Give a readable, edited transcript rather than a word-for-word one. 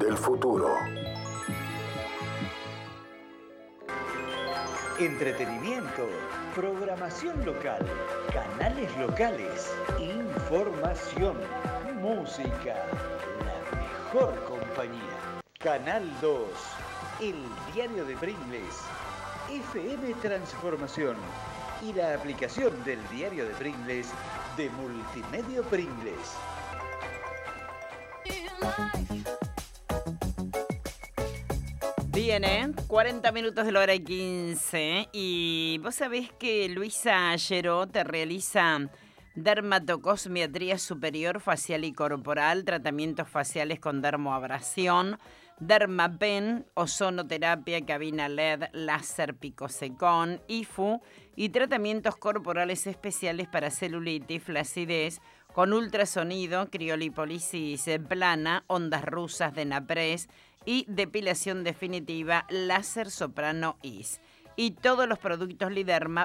del futuro. Entretenimiento, programación local, canales locales, información, música, la mejor compañía. Canal 2, el diario de Pringles, FM Transformación y la aplicación del diario de Pringles de Multimedia Pringles. Bien, 40 minutos de la hora y 15. Y vos sabés que Luisa Ayeró te realiza dermatocosmiatría superior, facial y corporal, tratamientos faciales con dermoabrasión, dermapen, ozonoterapia, cabina LED, láser picosecón, IFU y tratamientos corporales especiales para celulitis, flacidez, con ultrasonido, criolipólisis plana, ondas rusas de Napres y depilación definitiva láser soprano IS. Y todos los productos Liderma